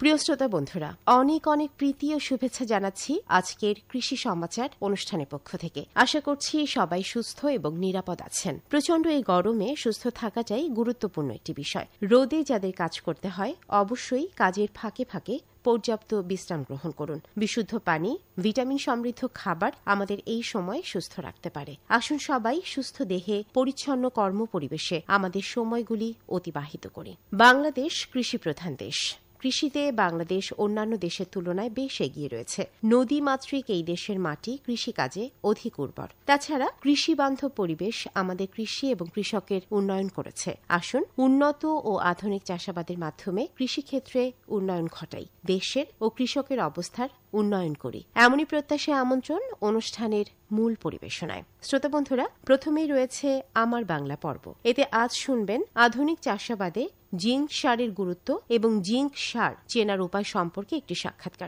প্রিয় শ্রোতা বন্ধুরা, অনেক অনেক প্রীতি ও শুভেচ্ছা জানাচ্ছি আজকের কৃষি সমাচার অনুষ্ঠানের পক্ষ থেকে। আশা করছি সবাই সুস্থ এবং নিরাপদ আছেন। প্রচণ্ড এই গরমে সুস্থ থাকাটাই গুরুত্বপূর্ণ একটি বিষয়। রোদে যাদের কাজ করতে হয় অবশ্যই কাজের ফাঁকে ফাঁকে পর্যাপ্ত বিশ্রাম গ্রহণ করুন। বিশুদ্ধ পানি, ভিটামিন সমৃদ্ধ খাবার আমাদের এই সময় সুস্থ রাখতে পারে। আসুন সবাই সুস্থ দেহে পরিচ্ছন্ন কর্ম পরিবেশে আমাদের সময়গুলি অতিবাহিত করি। বাংলাদেশ কৃষি প্রধান দেশ। কৃষিতে বাংলাদেশ অন্যান্য দেশের তুলনায় বেশ এগিয়ে রয়েছে। নদীমাতৃক এই দেশের মাটি কৃষিকাজে অধিক উর্বর। তাছাড়া কৃষিবান্ধব পরিবেশ আমাদের কৃষি এবং কৃষকের উন্নয়ন করেছে। আসুন উন্নত ও আধুনিক চাষাবাদের মাধ্যমে কৃষিক্ষেত্রে উন্নয়ন ঘটাই, দেশের ও কৃষকের অবস্থার উন্নয়ন করি। এমনই প্রত্যাশায় আমন্ত্রণ অনুষ্ঠানের মূল পরিবেশনায়। শ্রোতা বন্ধুরা, প্রথমেই রয়েছে আমার বাংলা পর্ব। এতে আজ শুনবেন আধুনিক চাষাবাদে জিঙ্ক সারের গুরুত্ব এবং জিঙ্ক সার চেনার উপায় সম্পর্কে একটি সাক্ষাৎকার।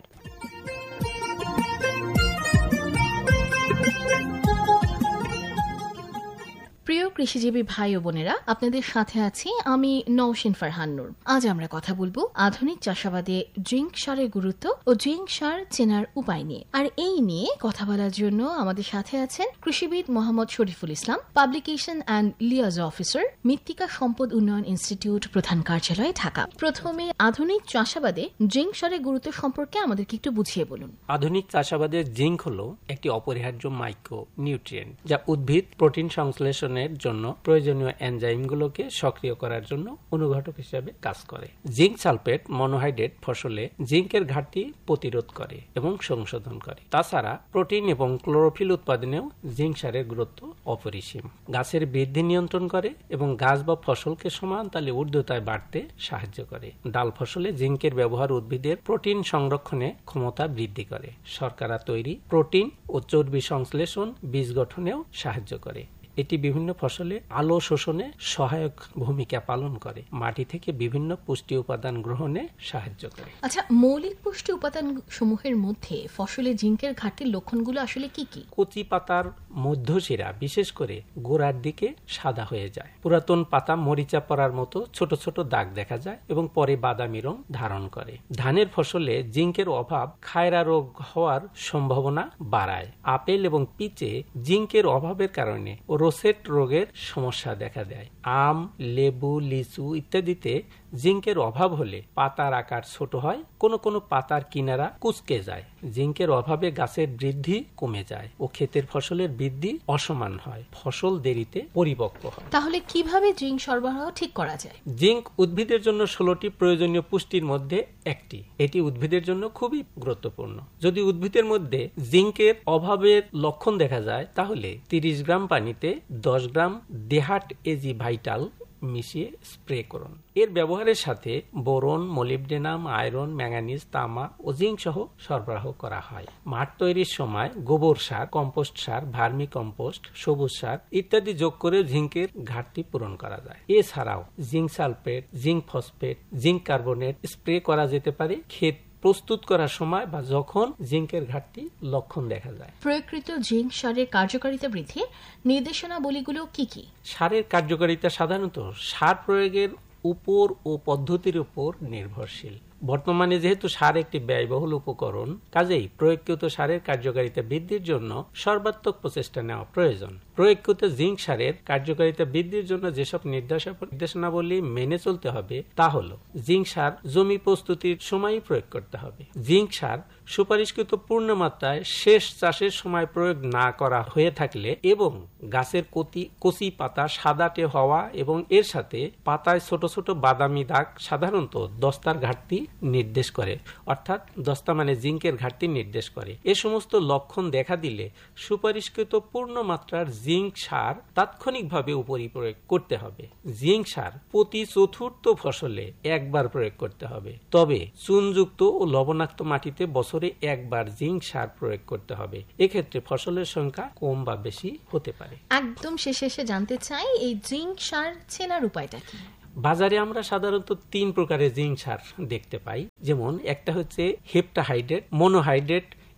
প্রিয় কৃষিজীবী ভাই ও বোনেরা, আপনাদের সাথে আছি আমি নওশিন ফারহান নূর। আজ আমরা কথা বলবো আধুনিক চাষাবাদে জিঙ্ক সারের গুরুত্ব ও জিঙ্ক সার চেনার উপায় নিয়ে। আর এই নিয়ে কথা বলার জন্য আমাদের সাথে আছেন কৃষিবিদ Mohammad Shariful Islam, publication and liaison officer, মৃত্তিকা সম্পদ উন্নয়ন ইনস্টিটিউট, প্রধান কার্যালয়, ঢাকা। প্রথমে আধুনিক চাষাবাদে জিঙ্ক সারের গুরুত্ব সম্পর্কে আমাদেরকে একটু বুঝিয়ে বলুন। আধুনিক চাষাবাদে জিঙ্ক হলো একটি অপরিহার্য মাইক্রো নিউট্রিয়েন্ট, যা উদ্ভিদ প্রোটিন সংশ্লেষণ জন্য প্রয়োজনীয় এনজাইমগুলোকে সক্রিয় করার জন্য অনুঘটক হিসেবে কাজ করে। জিঙ্ক সালফেট মনোহাইড্রেট ফসলে জিঙ্কের ঘাটতি প্রতিরোধ করে এবং সংশোধন করে। তাছাড়া প্রোটিন এবং ক্লোরোফিল উৎপাদনেও জিঙ্ক সারের গুরুত্ব অপরিসীম। গাছের বৃদ্ধি নিয়ন্ত্রণ করে এবং গাছ বা ফসলকে সমান তালে ঊর্ধ্বতায় বাড়তে সাহায্য করে। ডাল ফসলে জিঙ্কের ব্যবহার উদ্ভিদের প্রোটিন সংরক্ষণে ক্ষমতা বৃদ্ধি করে। শর্করা তৈরি, প্রোটিন ও চর্বি সংশ্লেষণ, বীজ গঠনেও সাহায্য করে। এটি বিভিন্ন ফসলে আলো শোষণে সহায়ক ভূমিকা পালন করে। মাটি থেকে বিভিন্ন পুষ্টি উপাদান গ্রহণে সাহায্য করে। আচ্ছা, মৌলিক পুষ্টি উপাদান সমূহের মধ্যে ফসলে জিঙ্কের ঘাটতির লক্ষণগুলো আসলে কি কি? কচি পাতার মধ্যশিরা বিশেষ করে গোড়ার দিকে সাদা হয়ে যায়। পুরাতন পাতা মরিচা পড়ার মতো ছোট ছোট দাগ দেখা যায় এবং পরে বাদামি রং ধারণ করে। ধানের ফসলে জিঙ্কের অভাব খায়রা রোগ হওয়ার সম্ভাবনা বাড়ায়। আপেল এবং পিচে জিঙ্কের অভাবের কারণে রোসেট রোগের সমস্যা দেখা দেয়। আম, লেবু, লিচু ইত্যাদিতে জিঙ্কের অভাব হলে পাতার আকার ছোট হয়, কোনো কোনো পাতার কিনারা কুঁচকে যায়। জিঙ্কের অভাবে গাছের বৃদ্ধি কমে যায় ও ক্ষেতের ফসলের বৃদ্ধি অসমান হয়, ফসল দেরিতে পরিপক্ক হয়। তাহলে কিভাবে জিঙ্ক সরবরাহ ঠিক করা যায়? জিঙ্ক উদ্ভিদের জন্য 16টি প্রয়োজনীয় পুষ্টির মধ্যে একটি। এটি উদ্ভিদের জন্য খুবই গুরুত্বপূর্ণ। যদি উদ্ভিদের মধ্যে জিঙ্কের অভাবের লক্ষণ দেখা যায় তাহলে 30 গ্রাম পানিতে 10 গ্রাম ডেহাট এজি ভাইটাল মিশিয়ে স্প্রে করুন। এর ব্যবহারের সাথে বোরন, মলিবডেনাম, আয়রন, ম্যাঙ্গানিজ, তামা ও জিঙ্ক সহ সরবরাহ করা হয়। মাঠ তৈরির সময় গোবর সার, কম্পোস্ট সার, ভার্মি কম্পোস্ট, সবুজ সার ইত্যাদি যোগ করে জিঙ্কের ঘাটতি পূরণ করা যায়। এছাড়াও zinc sulphate, zinc phosphate, zinc carbonate spray করা যেতে পারে ক্ষেত প্রস্তুত করার সময় বা যখন জিঙ্কের ঘাটতি লক্ষণ দেখা যায়। প্রয়োগকৃত জিঙ্ক সারের কার্যকারিতা বৃদ্ধি নির্দেশনাবলীগুলো কি কি? সারের কার্যকারিতা সাধারণত সার প্রয়োগের উপর ও পদ্ধতির উপর নির্ভরশীল। বর্তমানে যেহেতু সার একটি ব্যয়বহুল উপকরণ, কাজেই প্রয়োগকৃত সারের কার্যকারিতা বৃদ্ধির জন্য সর্বাত্মক প্রচেষ্টা নেওয়া প্রয়োজন। প্রয়োগকৃত জিঙ্ক সারের কার্যকারিতা বৃদ্ধির জন্য যেসব নির্দেশনাবলী মেনে চলতে হবে তা হল: জিঙ্ক সার জমি প্রস্তুতির সময়ই প্রয়োগ করতে হবে। জিঙ্ক সার সুপারিশকৃত পূর্ণমাত্রায় শেষ চাষের সময় প্রয়োগ না করা হয়ে থাকলে এবং গাছের কচি পাতা সাদাটে হওয়া এবং এর সাথে পাতায় ছোট ছোট বাদামি দাগ সাধারণত দস্তার ঘাটতি নির্দেশ করে, অর্থাৎ দস্তা মানে জিঙ্কের ঘাটতি নির্দেশ করে। এ সমস্ত লক্ষণ দেখা দিলে সুপারিশকৃত পূর্ণমাত্রার জিঙ্ক সার তাৎক্ষণিকভাবে উপরিপ্রয়োগ করতে হবে। জিঙ্ক সার প্রতি চতুর্থ ফসলে একবার প্রয়োগ করতে হবে। তবে চুনযুক্ত ও লবণাক্ত মাটিতে বছরে একবার জিঙ্ক সার প্রয়োগ করতে হবে। এক্ষেত্রে ফসলের সংখ্যা কম বা বেশি হতে পারে। একদম শেষে জানতে চাই, এই জিঙ্ক সার চেনার উপায়টা কি? বাজারে আমরা সাধারণত 3 প্রকারের জিঙ্ক সার দেখতে পাই। যেমন একটা হচ্ছে হেপ্টাহাইড্রেট, মনোহাইড্রেট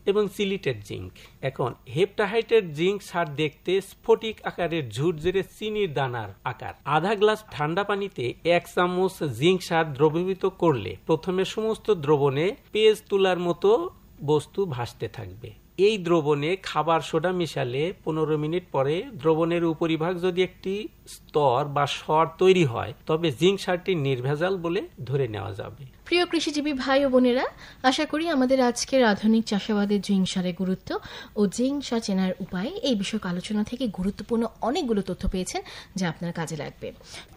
এবং সিলিটেড জিঙ্ক। এখন হেপ্টাহাইটেড জিঙ্ক সার দেখতে স্ফটিক আকারের ঝুরঝুরে চিনির দানার আকার। আধা গ্লাস ঠান্ডা পানিতে 1 চামচ জিঙ্ক সার দ্রবীভূত করলে প্রথমে সমস্ত দ্রবণে পেজ তুলার মতো বস্তু ভাসতে থাকবে। এই দ্রবণে খাবার সোডা মিশালে 15 মিনিট পরে দ্রবণের উপরিভাগ যদি একটি স্তর বা স্বর তৈরি হয় তবে জিঙ্ক সারটি নির্ভেজাল বলে ধরে নেওয়া যাবে। প্রিয় কৃষিজীবী ভাই ও বোনেরা, আশা করি আমাদের আজকের আধুনিক চাষাবাদের জিঙ্ক সারের গুরুত্ব ও জিঙ্ক সার চেনার উপায় এই বিষয়ক আলোচনা থেকে গুরুত্বপূর্ণ অনেকগুলো তথ্য পেয়েছেন যা আপনার কাজে লাগবে।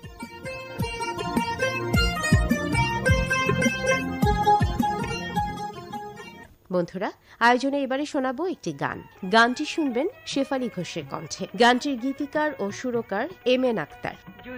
বন্ধুরা, আয়োজনে এবারে শোনাবো একটি গান। গানটি শুনবেন শেফালী ঘোষের কণ্ঠে। গানটির গীতিকার ও সুরকার এম এন আক্তার।